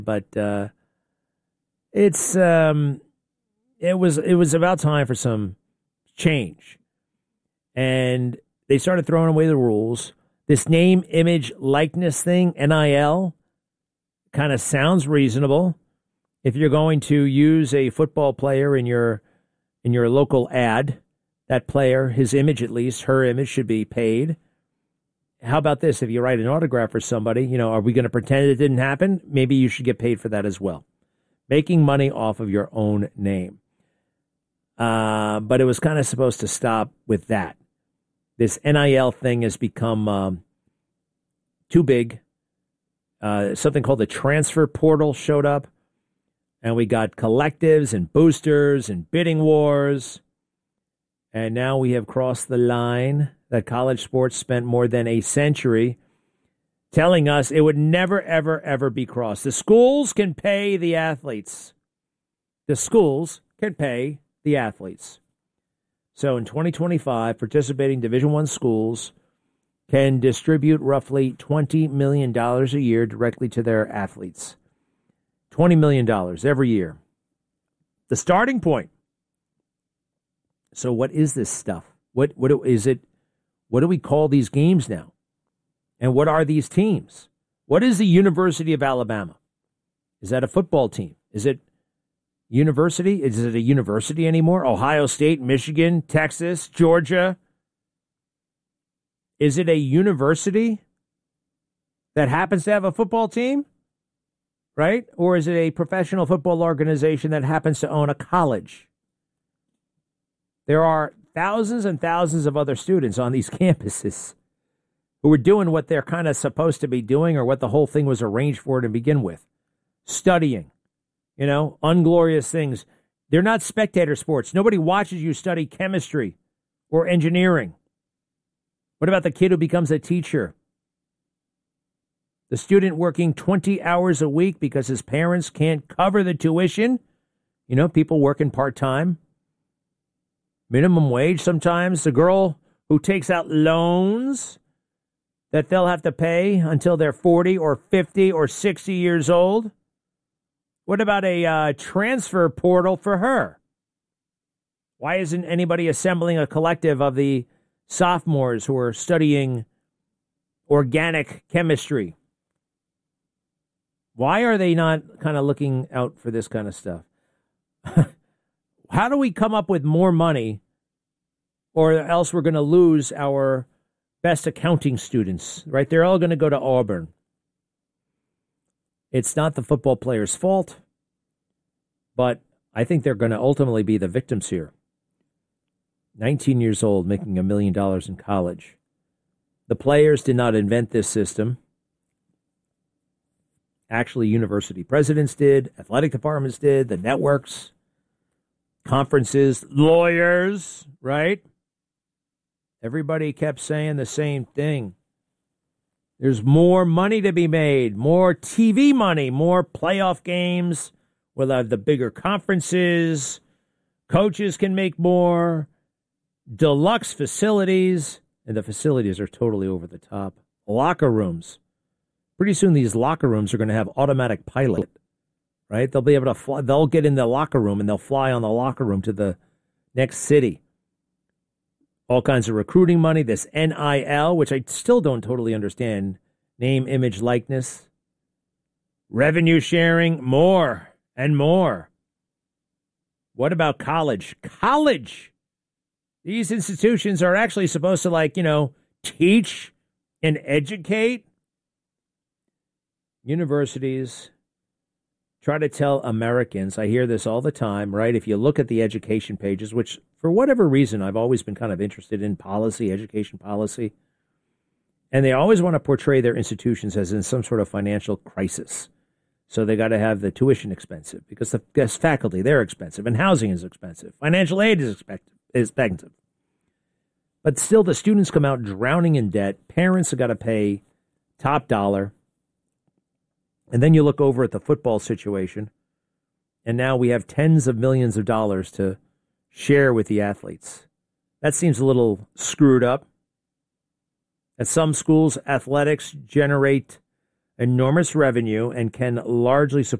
But it's it was about time for some change, and they started throwing away the rules. This name, image, likeness thing, NIL, kind of sounds reasonable. If you're going to use a football player in your local ad, that player, his image at least, her image should be paid. How about this? If you write an autograph for somebody, are we going to pretend it didn't happen? Maybe you should get paid for that as well. Making money off of your own name. But it was kind of supposed to stop with that. This NIL thing has become too big. Something called the transfer portal showed up. And we got collectives and boosters and bidding wars. And now we have crossed the line that college sports spent more than a century telling us it would never, ever, ever be crossed. The schools can pay the athletes. The schools can pay the athletes. So in 2025, participating Division I schools can distribute roughly $20 million a year directly to their athletes. $20 million every year. The starting point. So what is this stuff? What is it? What do we call these games now? And what are these teams? What is the University of Alabama? Is that a football team? Is it university? Is it a university anymore? Ohio State, Michigan, Texas, Georgia. Is it a university that happens to have a football team? Right? Or is it a professional football organization that happens to own a college? There are thousands and thousands of other students on these campuses who are doing what they're kind of supposed to be doing or what the whole thing was arranged for to begin with. Studying, unglorious things. They're not spectator sports. Nobody watches you study chemistry or engineering. What about the kid who becomes a teacher? The student working 20 hours a week because his parents can't cover the tuition. People working part-time. Minimum wage sometimes. The girl who takes out loans that they'll have to pay until they're 40 or 50 or 60 years old. What about a transfer portal for her? Why isn't anybody assembling a collective of the sophomores who are studying organic chemistry? Why are they not kind of looking out for this kind of stuff? How do we come up with more money or else we're going to lose our best accounting students, right? They're all going to go to Auburn. It's not the football players' fault, but I think they're going to ultimately be the victims here. 19 years old, making $1 million in college. The players did not invent this system. Actually, university presidents did, athletic departments did, the networks, conferences, lawyers, right? Everybody kept saying the same thing. There's more money to be made, more TV money, more playoff games. We'll have the bigger conferences. Coaches can make more. Deluxe facilities. And the facilities are totally over the top. Locker rooms. Pretty soon these locker rooms are going to have automatic pilot, right? They'll be able to fly. They'll get in the locker room and they'll fly on the locker room to the next city. All kinds of recruiting money, this NIL, which I still don't totally understand. Name, image, likeness. Revenue sharing, more and more. What about college? College! These institutions are actually supposed to, teach and educate. Universities try to tell Americans, I hear this all the time, right? If you look at the education pages, which for whatever reason, I've always been kind of interested in policy, education policy, and they always want to portray their institutions as in some sort of financial crisis. So they got to have the tuition expensive because the guest faculty, they're expensive, and housing is expensive. Financial aid is expensive. But still, the students come out drowning in debt. Parents have got to pay top dollar. And then you look over at the football situation, and now we have tens of millions of dollars to share with the athletes. That seems a little screwed up. At some schools, athletics generate enormous revenue and can largely